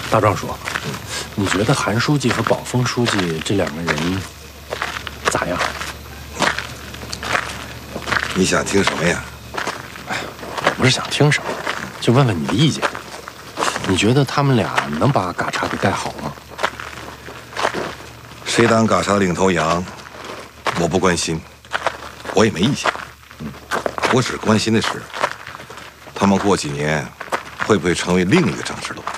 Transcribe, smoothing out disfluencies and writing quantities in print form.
大壮叔，你觉得韩书记和宝丰书记这两个人咋样？ 你想听什么呀？ 哎，我不是想听什么，就问问你的意见。你觉得他们俩能把嘎查给带好吗？ 谁当嘎查的领头羊，我不关心，我也没意见。我只关心的是，他们过几年会不会成为另一个张之洞。